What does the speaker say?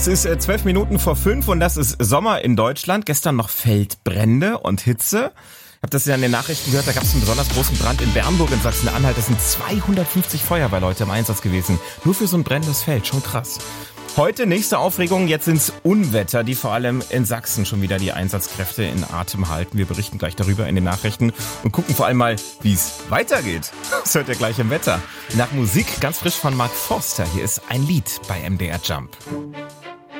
Es ist 12 Minuten vor 5 und das ist Sommer in Deutschland. Gestern noch Feldbrände und Hitze. Ich habe das ja in den Nachrichten gehört, da gab es einen besonders großen Brand in Bernburg in Sachsen-Anhalt. Das sind 250 Feuerwehrleute im Einsatz gewesen. Nur für so ein brennendes Feld, schon krass. Heute nächste Aufregung, jetzt sind's Unwetter, die vor allem in Sachsen schon wieder die Einsatzkräfte in Atem halten. Wir berichten gleich darüber in den Nachrichten und gucken vor allem mal, wie es weitergeht. Das hört ihr gleich im Wetter. Nach Musik ganz frisch von Mark Forster. Hier ist ein Lied bei MDR Jump.